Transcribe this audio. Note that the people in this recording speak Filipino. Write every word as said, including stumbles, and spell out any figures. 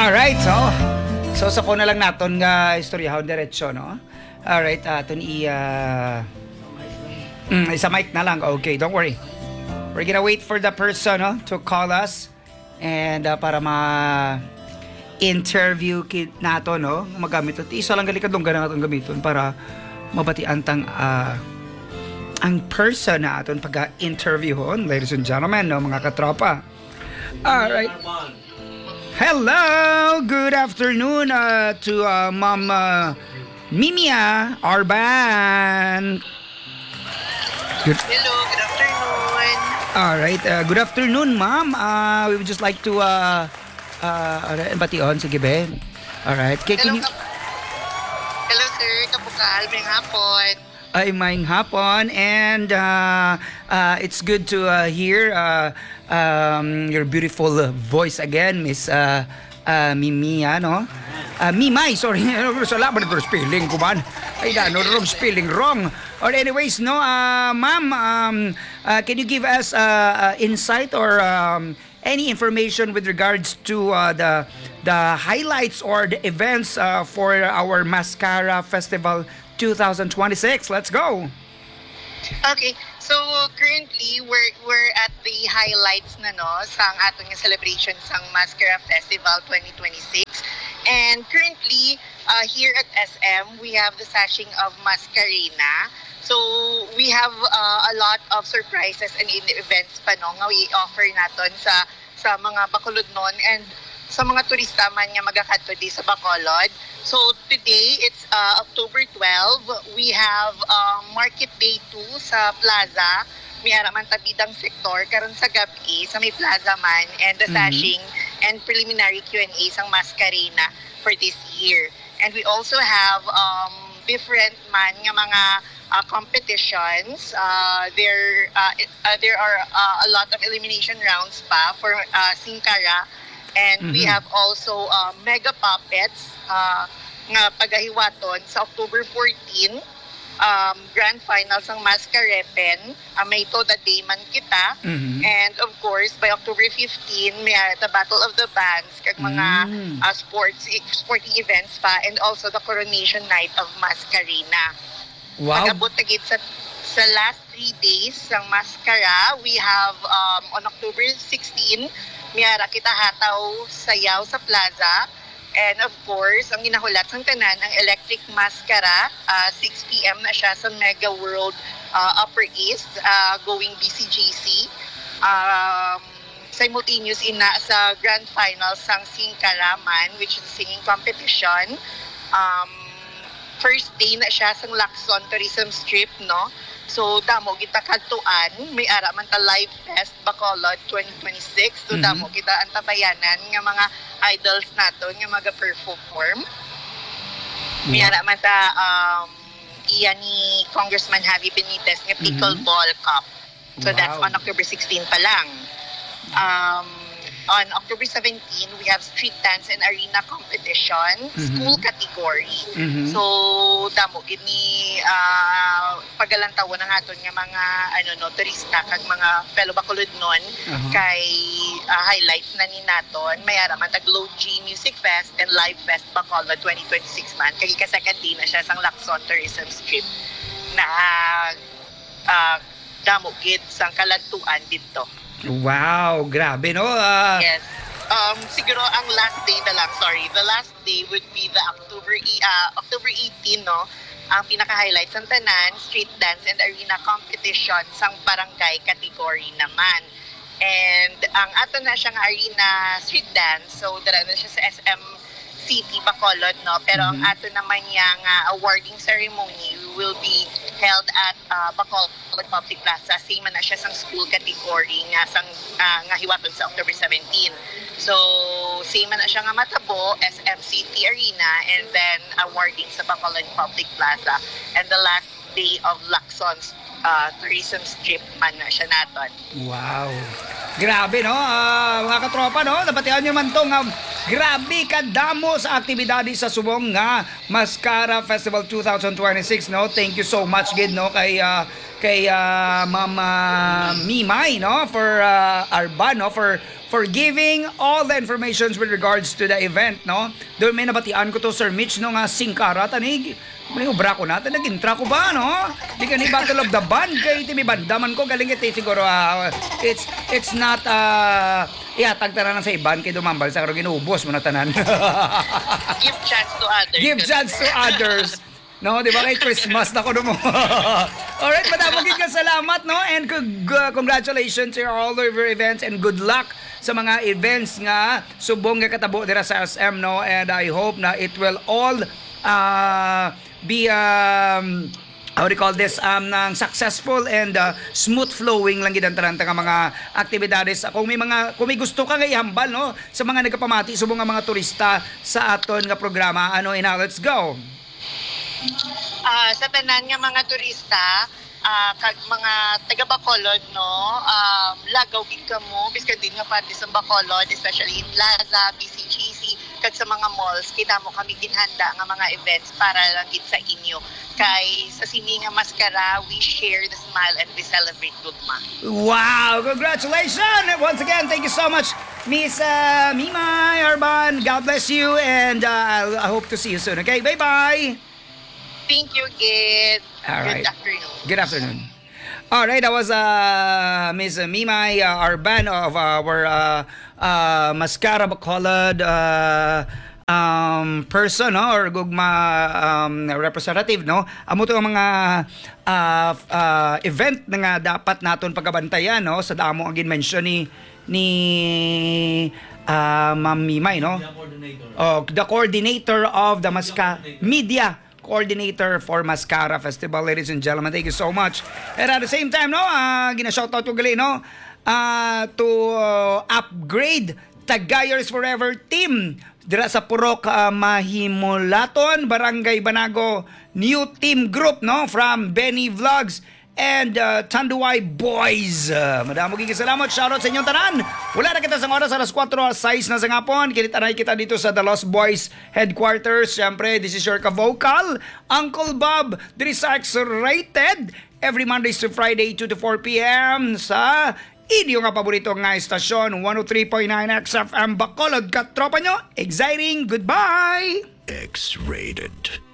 Alright, so so sa ko na lang naton nga istorya diretso, no? Alright, aton i uh, mm, isa mic na lang. Okay, don't worry. We're gonna wait for the person, no, to call us and uh, para ma interview kit nato, no, magamit ito. Isa lang galikad dong ganang atong gamiton para mabatian tang uh, ang person na aton pag-interviewon, ladies and gentlemen, no, mga katropa. Alright. Hello, good afternoon uh, to uh, Ma'am uh, Mimia Arban. Good. Hello, good afternoon. All right, uh, good afternoon, Ma'am. Uh, we would just like to uh, uh, bation, sige be. All right. Kaya Hello, kini kap- Hello sir, kapukal, may hapon. ay maing hapon and uh, uh, it's good to uh, hear uh, um, your beautiful voice again, Miss uh, uh, Mimia, no? Uh, Mimay, sorry. Sala ba nito spelling ko man? Ay, no, wrong spelling, wrong. Or anyways, no, uh, ma'am, um, uh, can you give us uh, uh, insight or um, any information with regards to uh, the the highlights or the events uh, for our Mascara Festival twenty twenty-six? Let's go. Okay, so currently we're we're at the highlights na no sang atong celebration sang Mascara Festival twenty twenty-six. And currently uh, here at S M we have the sashing of Mascarena. So we have uh, a lot of surprises and in events pa no nga i-offer naton sa sa mga Bacolodnon and sa mga turista man nga magakadto di sa Bacolod. So today it's uh, October twelfth. We have uh, Market Day two sa Plaza. May araman tabidang sektor karon sa gabi sa may plaza man and the Mhm. sashing and preliminary Q and A sang Mascarena for this year. And we also have um, different man nga mga uh, competitions. Uh, there uh, it- uh, there are uh, a lot of elimination rounds pa for uh, Singkara. And we Mhm. have also uh, mega puppets uh, nga pagahiwaton sa October fourteenth. Um, grand finals ng Mascarepen. Uh, may Toda Day man kita. Mhm. And of course, by October fifteenth, may uh, the Battle of the Bands, kag mga Mm. uh, sports, eh, sporting events pa, and also the Coronation Night of Mascarena. Wow. Pag-abot na gid sa, sa last three days ng Mascara, we have um, on October sixteenth, miyara kita hataw sayaw sa plaza. And of course, ang ginahulat sang tanan, ang Electric Mascara, uh, six p.m. na siya sa Mega World uh, Upper East, uh, going B C J C. Um, simultaneous ina sa grand finals sang Singkaraman, which is a singing competition. Um, first day na siya sang Lacson Tourism Strip, no? So, damo kita kadtuan, may ara man ta Live Fest Bacolod twenty twenty-six. So, Mhm. damo kita ang tabayanan nga mga idols naton nga maga-perform. May ara man ta um, iya ni Congressman Javi Benitez nga Pickleball Cup. So, that's Wow. on October sixteenth pa lang. Um, on October seventeenth, we have street dance and arena competition, Mhm. school category. Mhm. So, damo gini uh, pagalantawan ng aton nga mga ano no turista kag mga fellow Bacolodnon Aha. kay uh, highlights na ni naton may ara man tag Glow G Music Fest and Live Fest Bacolod twenty twenty-six man kay ka second day na siya sang Lacson Tourism Strip na uh, damo gid sang kaladtuan dito. Wow, grabe, no? Ah, Yes. Um, siguro ang last day na lang, sorry. The last day would be the October e- uh, October eighteenth, no? Ang pinaka-highlight ng tanan, street dance and arena competition sang barangay category naman. And ang ato na siyang arena street dance, so dara na siya sa S M City, Bacolod, no? Pero ang Mhm. ato naman yung uh, awarding ceremony will be held at uh, Bacolod Public Plaza. Same man na siya sang school category nga sang uh, nga hiwaton sa October seventeenth. So, same man na siya nga matabo, S M City Arena, and then awarding sa Bacolod Public Plaza. And the last day of Lacson's uh, tourism strip man na siya naton. wow. Grabe, no? Ah, mga katropa, no? Napatihan nyo man tong um, Grabe kadamo sa aktibidades sa subong nga Mascara Festival twenty twenty-six, no. Thank you so much gid, no, kay uh, kay uh, Mama Mimay, no, for uh, Arban, no, for for giving all the informations with regards to the event, no. Doon may nabatian ko to Sir Mitch, no, nga singkara tanig. May ubra ko natin, nag-intra ko ba, no? Di ka ni Battle of the Band, kay iti may bandaman ko, galing iti siguro, uh, it's, it's not, uh, yeah, tagtara sa iban, kay dumambal sa karo ginuubos mo na tanan. Give chance to others. Give chance to others. No, di ba kay Christmas na ko mo. Alright, madam, maging ka salamat, no? And c- g- congratulations to all of your events and good luck sa mga events nga subong nga katabo dira sa S M, no? And I hope na it will all uh, be um how do you call this um nang successful and uh, smooth flowing lang gid ang taranta nga mga aktibidades. Kung may mga kung may gusto ka nga ihambal, no, sa mga nagapamati subong nga mga turista sa aton nga programa, ano ina, let's go. Ah, sa tanan nga mga turista, ah, kag mga taga Bacolod, no, um, lagaw gid kamo biskan din nga parte sa Bacolod, especially in Plaza, B C G C, kag sa mga malls, kita mo kami ginhanda nga mga events para lang gid sa inyo. Kay sa sini nga Mascara, we share the smile and we celebrate Gugma. Wow, congratulations once again. Thank you so much, Miss uh, Mimay Arban. God bless you, and uh, I hope to see you soon. Okay, bye bye. Thank you, Gid. All right. Good afternoon. Good afternoon. All right, that was uh, Miss Mimay uh, Arban of our uh, uh, Mascara Bacolod uh, um, person, no, or gugma um, representative, no. Amo to ang mga uh, uh, event na nga dapat naton pagabantayan, no, sa damo ang gin-mention ni ni uh, Ma'am Mimay, no. Oh, the coordinator of the Mascara Media Coordinator for Mascara Festival. Ladies and gentlemen, thank you so much. And at the same time, no, uh, gina-shoutout ko gali, no, uh, to uh, upgrade Tagayers Forever team dira sa Purok uh, Mahimulaton, Barangay Banago, new team group, no, from Benny Vlogs and uh, Tanduay Boys. Uh, Madamo gigi salamat. Shoutout sa inyong tanan. Wala na kita sa oras, alas four alas six na sa ngapon. Kinitanay kita dito sa The Lost Boys Headquarters. Siyempre, this is your ka-vocal, Uncle Bob, diri sa X-Rated. Every Mondays to Friday, two to four p.m. sa inyo nga paborito nga estasyon, one oh three point nine X F M Bacolod. Katropa nyo, exciting, goodbye! X-rated.